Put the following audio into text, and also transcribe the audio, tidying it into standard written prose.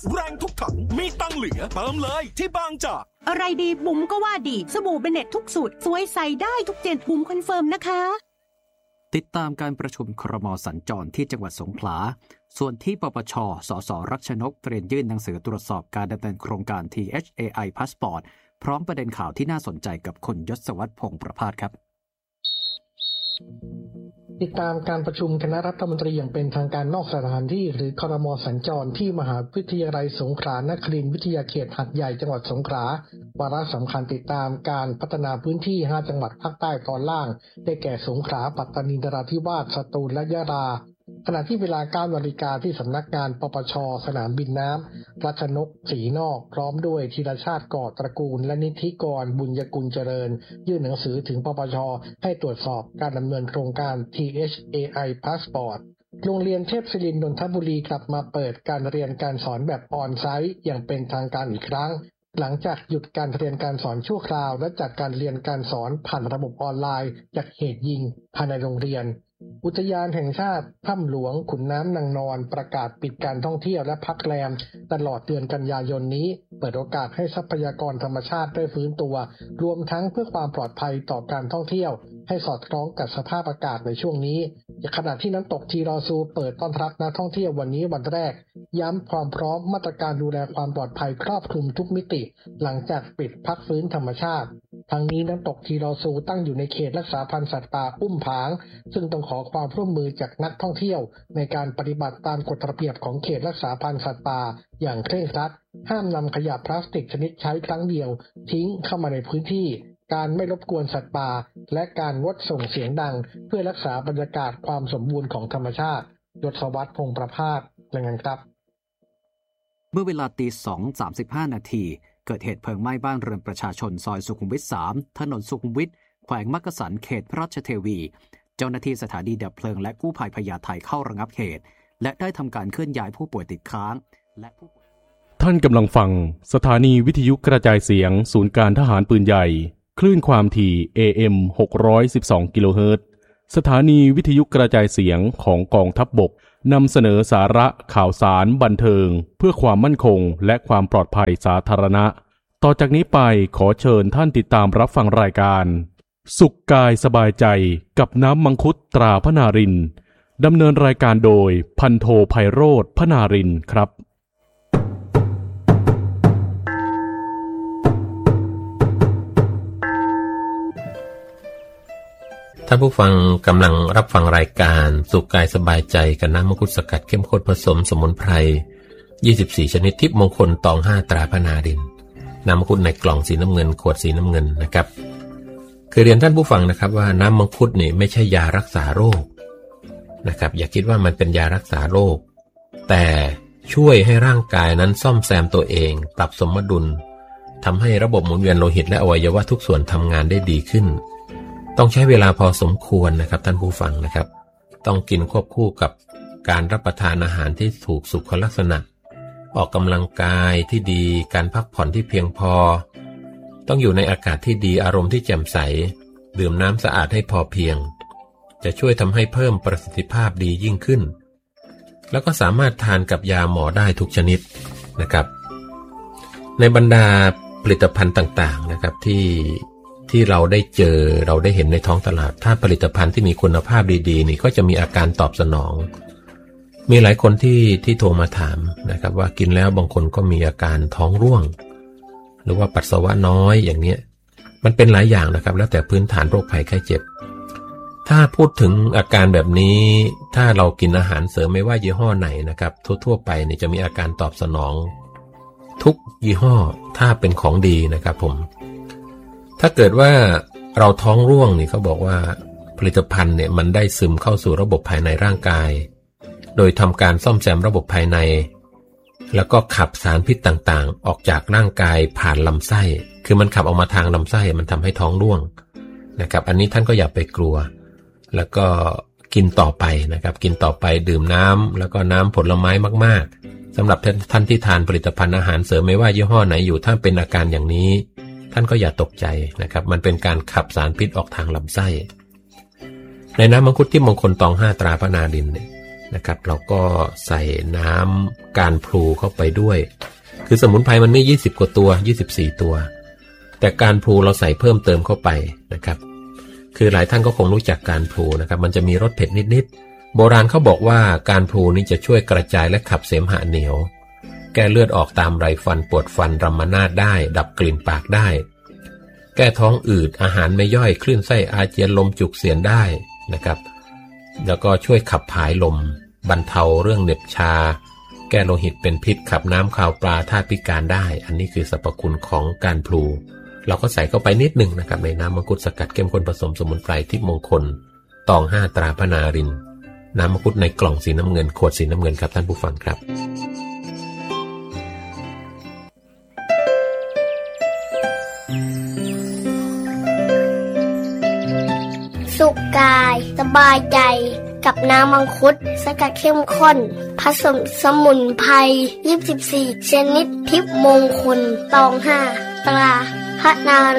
แรงทุกถังมีตังเหลือเติมเลยที่บางจากอะไรดีบุ๋มก็ว่าดีสบู่เบเน็ตทุกสูตรสวยใส่ได้ทุกเจนบุ๋มคอนเฟิร์มนะคะติดตามการประชุมครม.สัญจรที่จังหวัดสงขลาส่วนที่ปปช.สส.รักชนกเตรียมยื่นหนังสือตรวจสอบการดำเนินโครงการ THAI Passport พร้อมประเด็นข่าวที่น่าสนใจกับคุณยศวัฒน์พงษ์ประภาสครับติดตามการประชุมคณะรัฐมนตรีอย่างเป็นทางการนอกสถานที่หรือครม.สัญจรที่มหาวิทยาลัยสงขลานครินทร์วิทยาเขตหัดใหญ่จังหวัดสงขลาวาระสำคัญติดตามการพัฒนาพื้นที่5จังหวัดภาคใต้ตอนล่างได้แก่สงขลาปัตตานีนราธิวาสสตูลและยะลาขณะที่เวลา 9 นาฬิกาที่สำนักงานปปช.สนามบินน้ำรัชนกศรีนอกพร้อมด้วยธีรชาติก่อตระกูลและนิธิกรบุญยกุลเจริญยื่นหนังสือถึงปปช.ให้ตรวจสอบการดำเนินโครงการ THAI Passport โรงเรียนเทพศิรินทร์นนทบุรีกลับมาเปิดการเรียนการสอนแบบออนไซต์อย่างเป็นทางการอีกครั้งหลังจากหยุดการเรียนการสอนชั่วคราวและจัดการเรียนการสอนผ่านระบบออนไลน์จากเหตุยิงภายในโรงเรียนอุทยานแห่งชาติถ้ำหลวงขุนน้ำนางนอนประกาศปิดการท่องเที่ยวและพักแรมตลอดเดือนกันยายนนี้เปิดโอกาสให้ทรัพยากรธรรมชาติได้ฟื้นตัวรวมทั้งเพื่อความปลอดภัยต่อการท่องเที่ยวให้สอดคล้องกับสภาพอากาศในช่วงนี้ขณะที่น้ำตกทีรอซูเปิดต้อนรับนักท่องเที่ยววันนี้วันแรกย้ำความพร้อมมาตรการดูแลความปลอดภัยครอบคลุมทุกมิติหลังจากปิดพักฟื้นธรรมชาติทั้งนี้น้ำตกทีรอซูตั้งอยู่ในเขตรักษาพันธุ์สัตว์ป่าอุ้มผางซึ่งต้องขอความร่วมมือจากนักท่องเที่ยวในการปฏิบัติตามกฎระเบียบของเขตรักษาพันธุ์สัตว์ป่าอย่างเคร่งครัดห้ามนำขยะพลาสติกชนิดใช้ครั้งเดียวทิ้งเข้ามาในพื้นที่การไม่รบกวนสัตว์ป่าและการงดส่งเสียงดังเพื่อรักษาบรรยากาศความสมบูรณ์ของธรรมชาติยศวัฒน์พงษ์ประภาสรายงานครับเมื่อเวลา 2:35 นาทีเกิดเหตุเพลิงไหม้บ้านเรือนประชาชนซอยสุขุมวิท 3 ถนนสุขุมวิทแขวงมักกะสันเขตพระราชเทวีเจ้าหน้าที่สถานีดับเพลิงและกู้ภัยพญาไทเข้าระงับเหตุและได้ทำการเคลื่อนย้ายผู้ป่วยติดค้างและผู้ป่วยท่านกำลังฟังสถานีวิทยุกระจายเสียงศูนย์การทหารปืนใหญ่คลื่นความถี่ AM 612 กิโลเฮิรตซ์สถานีวิทยุกระจายเสียงของกองทัพบกนำเสนอสาระข่าวสารบันเทิงเพื่อความมั่นคงและความปลอดภัยสาธารณะต่อจากนี้ไปขอเชิญท่านติดตามรับฟังรายการสุขกายสบายใจกับน้ำมังคุดตราพนารินดำเนินรายการโดยพันโทไพโรจน์พนารินครับท่านผู้ฟังกำลังรับฟังรายการสุขกายสบายใจกับน้ำมังคุดสกัดเข้มข้นผสมสมุนไพร24ชนิดทิพย์มงคลตอง5ตราพนารินน้ำมังคุดในกล่องสีน้ำเงินขวดสีน้ำเงินนะครับคือเรียนท่านผู้ฟังนะครับว่าน้ำมังคุดนี่ไม่ใช่ยารักษาโรคนะครับอย่าคิดว่ามันเป็นยารักษาโรคแต่ช่วยให้ร่างกายนั้นซ่อมแซมตัวเองปรับสมดุลทำให้ระบบหมุนเวียนโลหิตและอวัยวะทุกส่วนทำงานได้ดีขึ้นต้องใช้เวลาพอสมควรนะครับท่านผู้ฟังนะครับต้องกินควบคู่กับการรับประทานอาหารที่ถูกสุขลักษณะออกกำลังกายที่ดีการพักผ่อนที่เพียงพอต้องอยู่ในอากาศที่ดีอารมณ์ที่แจ่มใสดื่มน้ำสะอาดให้พอเพียงจะช่วยทำให้เพิ่มประสิทธิภาพดียิ่งขึ้นแล้วก็สามารถทานกับยาหมอได้ทุกชนิดนะครับในบรรดาผลิตภัณฑ์ต่างๆนะครับที่เราได้เจอเราได้เห็นในท้องตลาดถ้าผลิตภัณฑ์ที่มีคุณภาพดีๆนี่ก็จะมีอาการตอบสนองมีหลายคนที่โทรมาถามนะครับว่ากินแล้วบางคนก็มีอาการท้องร่วงหรือว่าปัสสาวะน้อยอย่างเนี้ยมันเป็นหลายอย่างนะครับแล้วแต่พื้นฐานโรคภัยไข้เจ็บถ้าพูดถึงอาการแบบนี้ถ้าเรากินอาหารเสริมไม่ว่ายี่ห้อไหนนะครับทั่วไปนี่จะมีอาการตอบสนองทุกยี่ห้อถ้าเป็นของดีนะครับผมถ้าเกิดว่าเราท้องร่วงนี่เขาบอกว่าผลิตภัณฑ์เนี่ยมันได้ซึมเข้าสู่ระบบภายในร่างกายโดยทำการซ่อมแซมระบบภายในแล้วก็ขับสารพิษต่างๆออกจากร่างกายผ่านลำไส้คือมันขับออกมาทางลำไส้มันทำให้ท้องร่วงนะครับอันนี้ท่านก็อย่าไปกลัวแล้วก็กินต่อไปนะครับกินต่อไปดื่มน้ำแล้วก็น้ำผลไม้มากๆสำหรับท่านที่ทานผลิตภัณฑ์อาหารเสริมไม่ว่ายี่ห้อไหนอยู่ถ้าเป็นอาการอย่างนี้ท่านก็อย่าตกใจนะครับมันเป็นการขับสารพิษออกทางลำไส้ในน้ำมังคุดที่มงคลตอง5ตราพนารินเนี่ยนะครับเราก็ใส่น้ำการพลูเข้าไปด้วยคือสมุนไพรมันไม่20กว่าตัว24ตัวแต่การพลูเราใส่เพิ่มเติมเข้าไปนะครับคือหลายท่านก็คงรู้จักการพลูนะครับมันจะมีรสเผ็ดนิดๆโบราณเขาบอกว่าการพลูนี้จะช่วยกระจายและขับเสมหะเหนียวแก้เลือดออกตามไรฟันปวดฟันรัมมานาถได้ดับกลิ่นปากได้แก้ท้องอืดอาหารไม่ย่อยคลื่นไส้อาเจียนลมจุกเสียนได้นะครับแล้วก็ช่วยขับผายลมบรรเทาเรื่องเหน็บชาแก้โลหิตเป็นพิษขับน้ำคาวปลาธาตุพิการได้อันนี้คือสรรพคุณของการพลูเราก็ใส่เข้าไปนิดหนึ่งนะครับในน้ำมังคุดสกัดเข้มข้นผสมสมุนไพรทิพย์มงคลตอง5ตราพนารินน้ำมังคุดในกล่องสีน้ำเงินขวดสีน้ำเงินครับท่านผู้ฟังครับสุขกายสบายใจกับน้ำมังคุดสกัดเข้มข้นผสมสมุนไพร24ชนิดทิพย์มงคลตอง5ตราพนา